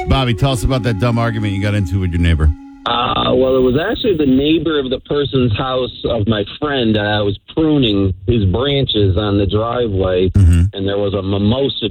Bobby, tell us about that dumb argument you got into with your neighbor. Well, it was actually the neighbor of the person's house of my friend. I was pruning his branches on the driveway, and there was a mimosa